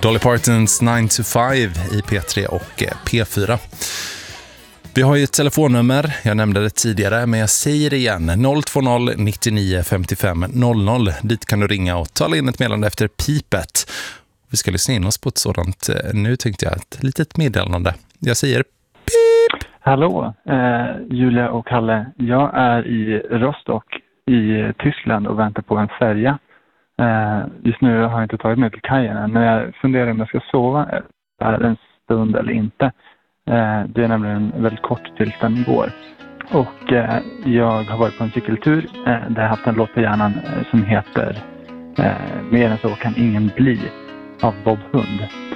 Dolly Partons 9 to 5 i P3 och P4. Vi har ju ett telefonnummer, jag nämnde det tidigare, men jag säger det igen, 020 99 55 00. Dit kan du ringa och tala in ett meddelande efter pipet. Vi ska lyssna in oss på ett sådant, nu tänkte jag, ett litet meddelande. Jag säger pip! Hallå, Julia och Kalle. Jag är i Rostock i Tyskland och väntar på en färja. Just nu har jag inte tagit mig till kajen än, men jag funderar om jag ska sova här en stund eller inte. Det är nämligen väldigt kort tills den går. Och jag har varit på en cykeltur där jag haft en låt på hjärnan som heter Mer än så kan ingen bli av Bob Hund.